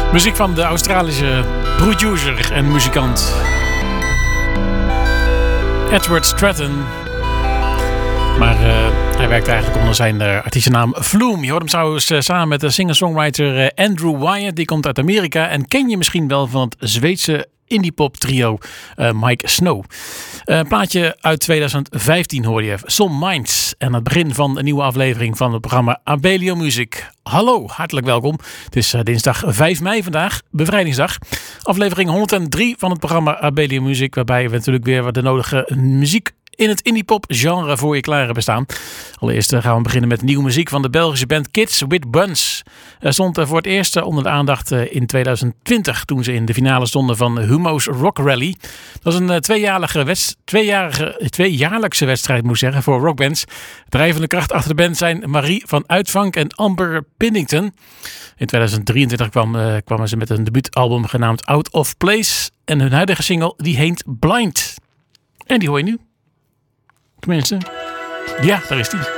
Muziek van de Australische producer en muzikant Edward Stratton. Maar hij werkt eigenlijk onder zijn artiestennaam Flume. Je hoort hem trouwens samen met de singer-songwriter Andrew Wyatt. Die komt uit Amerika en ken je misschien wel van het Zweedse indiepop trio Mike Snow. Een plaatje uit 2015 hoor je even. Some Minds. En het begin van een nieuwe aflevering van het programma Abelio Music. Hallo, hartelijk welkom. Het is dinsdag 5 mei vandaag, bevrijdingsdag. Aflevering 103 van het programma Abelio Music. Waarbij we natuurlijk weer wat de nodige muziek in het indiepop genre voor je klaar hebben staan. Allereerst gaan we beginnen met nieuwe muziek van de Belgische band Kids with Buns. Stond voor het eerst onder de aandacht in 2020 toen ze in de finale stonden van Humo's Rock Rally. Dat was een tweejaarlijkse wedstrijd moet ik zeggen voor rockbands. Drijvende kracht achter de band zijn Marie van Uitvank en Amber Pinnington. In 2023 kwamen ze met een debuutalbum genaamd Out of Place. En hun huidige single die heet Blind. En die hoor je nu. Tenminste, ja, daar is die.